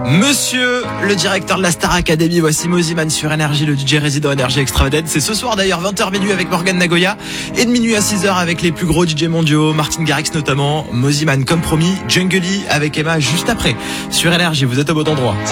Monsieur le directeur de la Star Academy, voici Mosiman sur Énergie, le DJ résident Énergie Extravagance. C'est ce soir d'ailleurs 20h minuit avec Morgan Nagoya et de minuit à 6h avec les plus gros DJ mondiaux, Martin Garrix notamment. Mosiman comme promis, Jungly avec Emma juste après. Sur Énergie, vous êtes au bon endroit.